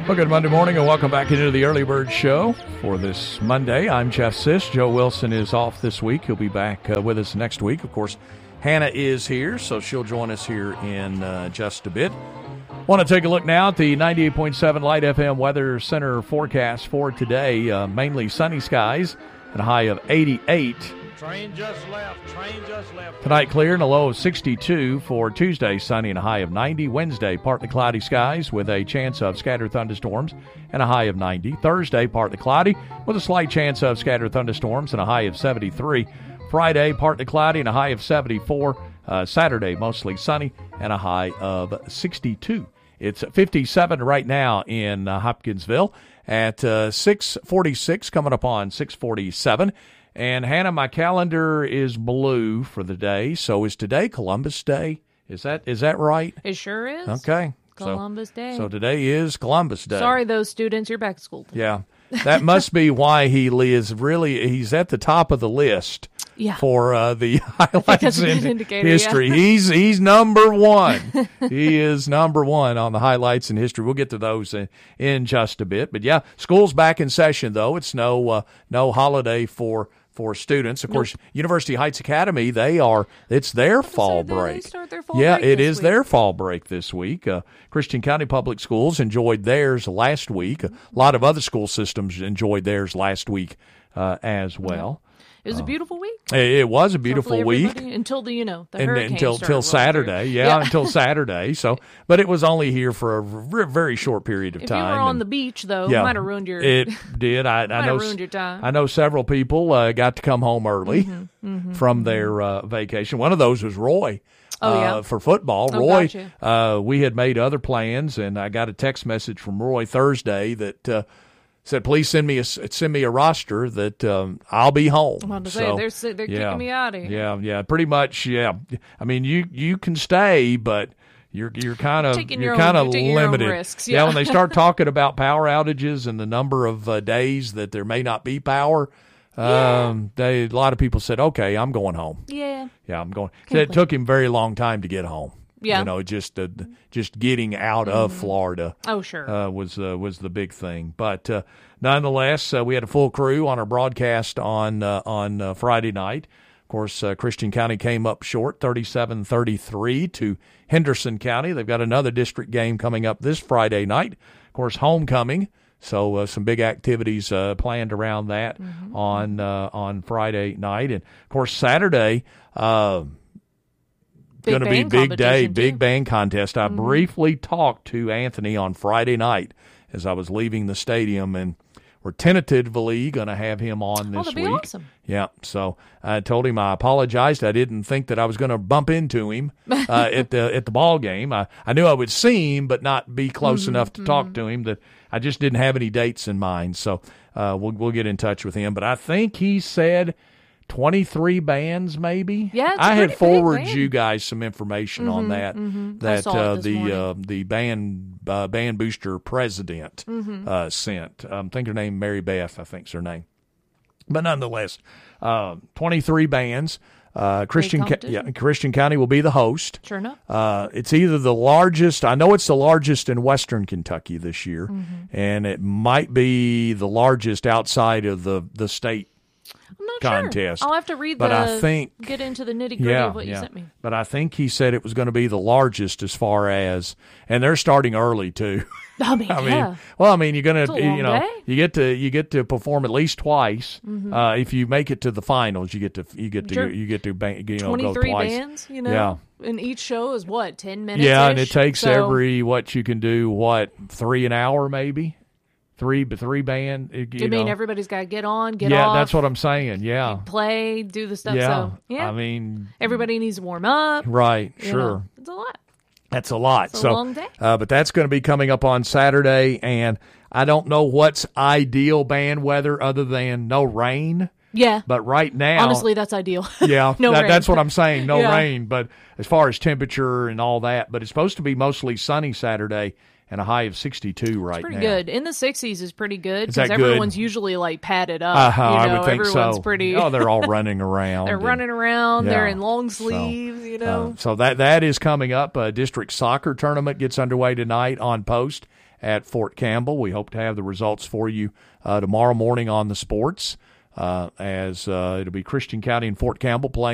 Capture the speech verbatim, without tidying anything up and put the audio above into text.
Well, good Monday morning and welcome back into the Early Bird Show for this Monday. I'm Jeff Sisk. Joe Wilson is off this week. He'll be back uh, with us next week. Of course, Hannah is here, so she'll join us here in uh, just a bit. Want to take a look now at the ninety-eight point seven Light F M Weather Center forecast for today. Uh, mainly sunny skies and a high of eighty-eight. Train just left. Train just left. Tonight clear and a low of sixty-two. For Tuesday, sunny and a high of ninety. Wednesday, partly cloudy skies with a chance of scattered thunderstorms and a high of ninety. Thursday, partly cloudy with a slight chance of scattered thunderstorms and a high of seventy-three. Friday, partly cloudy and a high of seventy-four. Uh, Saturday, mostly sunny and a high of sixty-two. It's fifty-seven right now in uh, Hopkinsville at uh, six forty-six, coming up on six forty-seven. And, Hannah, my calendar is blue for the day. So is today Columbus Day? Is that is that right? It sure is. Okay. Columbus so, Day. So today is Columbus Day. Sorry, those students, you're back to school today. Yeah. That must be why he is really, he's at the top of the list. Yeah. For uh, the highlights in indicator, history. Yeah. He's he's number one. He is number one on the highlights in history. We'll get to those in, in just a bit. But, yeah, school's back in session, though. It's no uh, no holiday for for students. Of nope. course, University Heights Academy, they are, it's their fall they, break. They start their fall yeah, break it this is week. their fall break this week. Uh, Christian County Public Schools enjoyed theirs last week. A lot of other school systems enjoyed theirs last week uh, as well. Yeah. It was a beautiful week. Uh, it was a beautiful week until the you know the and, hurricane until until Saturday, yeah, yeah. until Saturday. So, but it was only here for a very, very short period of if time. If you were on and, the beach, though, yeah, it might have ruined your. It did. I, I know. Ruined your time. I know several people uh, got to come home early mm-hmm, mm-hmm, from mm-hmm. their uh, vacation. One of those was Roy. Oh, yeah. Uh, for football, oh, Roy. Gotcha. Uh, we had made other plans, and I got a text message from Roy Thursday that. Uh, Said, please send me a send me a roster that um, I'll be home. I'm about to so, say they're they're yeah, kicking me out of here. Yeah, yeah, pretty much. Yeah, I mean, you you can stay, but you're you're kind of you're kind of limited. Risks, yeah. yeah, when they start talking about power outages and the number of uh, days that there may not be power, yeah. um, they a lot of people said, okay, I'm going home. Yeah, yeah, I'm going. It took him a very long time to get home. Yeah. You know, just uh, just getting out of mm-hmm. Florida. Oh, sure. Uh, was uh, was the big thing. But uh, nonetheless, uh, we had a full crew on our broadcast on uh, on uh, Friday night. Of course, uh, Christian County came up short, thirty-seven thirty-three to Henderson County. They've got another district game coming up this Friday night. Of course, homecoming. So uh, some big activities uh, planned around that mm-hmm. on uh, on Friday night. And, of course, Saturday uh, – going to be a big day, big too. band contest. I mm-hmm. briefly talked to Anthony on Friday night as I was leaving the stadium, and we're tentatively going to have him on this oh, that'd week. Be awesome. Yeah, so I told him I apologized. I didn't think that I was going to bump into him uh, at the at the ball game. I, I knew I would see him, but not be close mm-hmm. enough to mm-hmm. talk to him. That I just didn't have any dates in mind. So uh, we'll we'll get in touch with him. But I think he said twenty-three bands, maybe. Yeah, it's I had big, forwarded band. you guys some information mm-hmm, on that. Mm-hmm. That uh, the morning. uh, the band uh, band booster president mm-hmm. uh, sent. Um, I think her name Mary Beth. I think's her name. But nonetheless, uh, twenty-three bands. Uh, Christian, Ca- yeah, Christian County will be the host. Sure enough. Uh, it's either the largest. I know it's the largest in Western Kentucky this year, mm-hmm. and it might be the largest outside of the the state. I'm not contest. Sure. I'll have to read but the. I think, get into the nitty gritty yeah, of what yeah. you sent me. But I think he said it was going to be the largest as far as, and they're starting early too. I mean, I mean, yeah. well, I mean, you're gonna, It's a long you know, day. you get to you get to perform at least twice. Mm-hmm. Uh, if you make it to the finals, you get to you get to sure. you get to bank, you know, twenty-three go twice. bands, you know. Yeah. And each show is what, ten minutes? Yeah, and it takes so, every what you can do, what three an hour maybe. Three, three band. You I mean, know. everybody's got to get on, get yeah, off. Yeah, that's what I'm saying. Yeah, play, do the stuff. Yeah, so, yeah. I mean, everybody needs to warm up. Right, you sure. know. It's a lot. That's a lot. It's a so, long day. Uh, but that's going to be coming up on Saturday, and I don't know what's ideal band weather other than no rain. Yeah. But right now, honestly, that's ideal. Yeah, no that, rain. that's what I'm saying. No yeah. rain. But as far as temperature and all that, but it's supposed to be mostly sunny Saturday. And a high of sixty-two right it's pretty now. Pretty good. In the sixties is pretty good because everyone's good? usually like padded up. Uh-huh, you know, I would think everyone's so. Pretty. Oh, they're all running around. they're and, running around. Yeah, they're in long sleeves. So, you know. Uh, so that that is coming up. A district soccer tournament gets underway tonight on Post at Fort Campbell. We hope to have the results for you uh, tomorrow morning on the sports, uh, as uh, it'll be Christian County and Fort Campbell playing